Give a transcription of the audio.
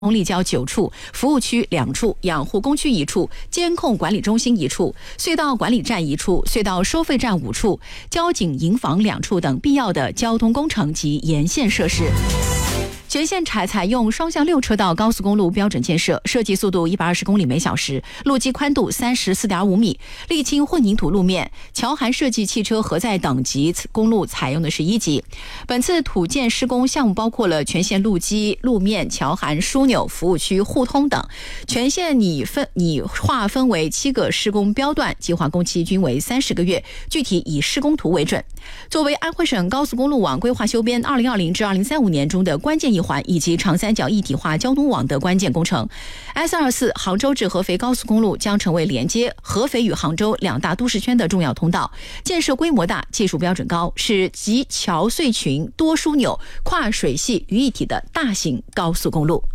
立交9处，服务区2处，养护工区1处，监控管理中心1处，隧道管理站1处，隧道收费站5处，交警营房2处等必要的交通工程及沿线设施。全线采用双向6车道高速公路标准建设，设计速度120公里每小时，路基宽度34.5米，沥青混凝土路面，桥涵设计汽车荷载等级公路采用的是1级。本次土建施工项目包括了全线路基、路面、桥涵、枢纽、服务区、互通等，全线拟划分为7个施工标段，计划工期均为30个月，具体以施工图为准。作为安徽省高速公路网规划修编2020至2035年中的关键一环以及长三角一体化交通网的关键工程， S24 杭州至合肥高速公路将成为连接合肥与杭州2大都市圈的重要通道，建设规模大、技术标准高，是集桥隧群、多枢纽、跨水系于一体的大型高速公路。